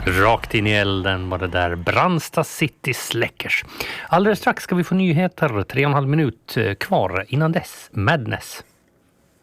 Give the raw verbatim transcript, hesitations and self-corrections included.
Rakt in i elden var det där Brandsta City Släckers. Alldeles strax ska vi få nyheter, tre och en halv minut kvar innan dess. Madness.